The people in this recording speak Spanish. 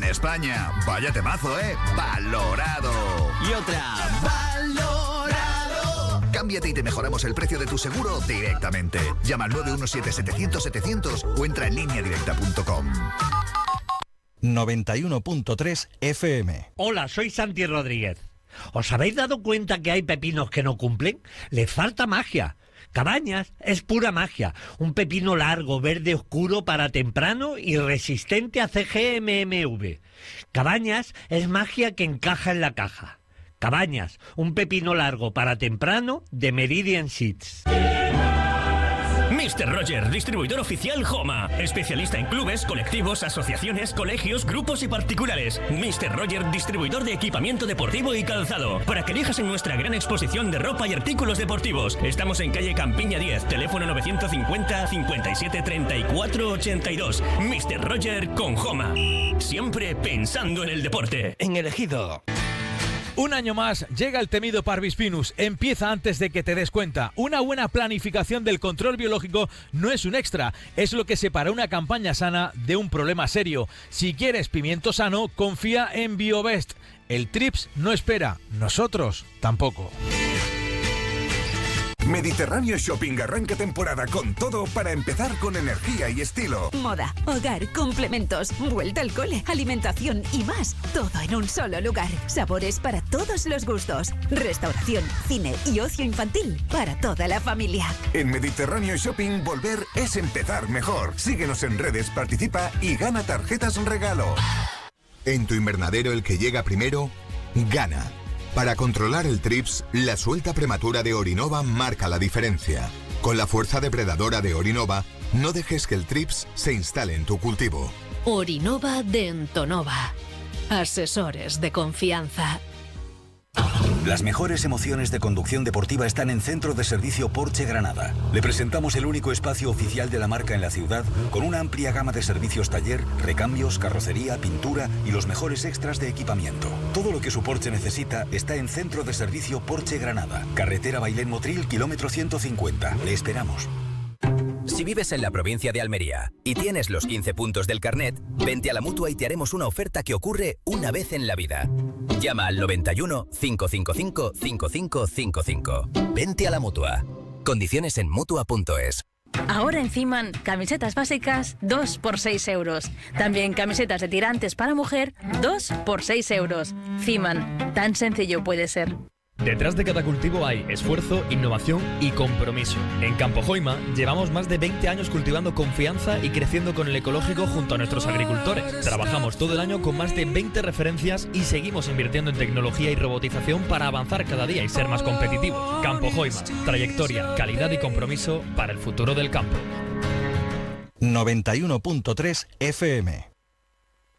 España. Vaya temazo, ¿eh? Valorado. Y otra, valorado. Cámbiate y te mejoramos el precio de tu seguro directamente. Llama al 917-700-700 o entra en lineadirecta.com. 91.3 FM. Hola, soy Santi Rodríguez. ¿Os habéis dado cuenta que hay pepinos que no cumplen? Les falta magia. Cabañas es pura magia. Un pepino largo, verde oscuro para temprano y resistente a CGMMV. Cabañas es magia que encaja en la caja. Cabañas, un pepino largo para temprano de Meridian Seeds. Mr. Roger, distribuidor oficial Homa. Especialista en clubes, colectivos, asociaciones, colegios, grupos y particulares. Mr. Roger, distribuidor de equipamiento deportivo y calzado. Para que elijas en nuestra gran exposición de ropa y artículos deportivos. Estamos en calle Campiña 10, teléfono 950 57 34 82. Mr. Roger con Homa. Siempre pensando en el deporte. En el Ejido. Un año más llega el temido Parvispinus. Empieza antes de que te des cuenta. Una buena planificación del control biológico no es un extra, es lo que separa una campaña sana de un problema serio. Si quieres pimiento sano, confía en BioBest. El TRIPS no espera, nosotros tampoco. Mediterráneo Shopping arranca temporada con todo para empezar con energía y estilo. Moda, hogar, complementos, vuelta al cole, alimentación y más. Todo en un solo lugar. Sabores para todos los gustos. Restauración, cine y ocio infantil para toda la familia. En Mediterráneo Shopping volver es empezar mejor. Síguenos en redes, participa y gana tarjetas regalo. En tu invernadero el que llega primero, gana. Para controlar el TRIPS, la suelta prematura de Orinova marca la diferencia. Con la fuerza depredadora de Orinova, no dejes que el TRIPS se instale en tu cultivo. Orinova de Entonova. Asesores de confianza. Las mejores emociones de conducción deportiva están en Centro de Servicio Porsche Granada. Le presentamos el único espacio oficial de la marca en la ciudad, con una amplia gama de servicios taller, recambios, carrocería, pintura y los mejores extras de equipamiento. Todo lo que su Porsche necesita está en Centro de Servicio Porsche Granada. Carretera Bailén Motril, kilómetro 150. Le esperamos. Si vives en la provincia de Almería y tienes los 15 puntos del carnet, vente a la Mutua y te haremos una oferta que ocurre una vez en la vida. Llama al 91 555 5555. Vente a la Mutua. Condiciones en Mutua.es. Ahora en Ciman, camisetas básicas 2 por 6 euros. También camisetas de tirantes para mujer 2 por 6 euros. Ciman, tan sencillo puede ser. Detrás de cada cultivo hay esfuerzo, innovación y compromiso. En Campo Joima llevamos más de 20 años cultivando confianza y creciendo con el ecológico junto a nuestros agricultores. Trabajamos todo el año con más de 20 referencias y seguimos invirtiendo en tecnología y robotización para avanzar cada día y ser más competitivos. Campo Joima, trayectoria, calidad y compromiso para el futuro del campo. 91.3 FM.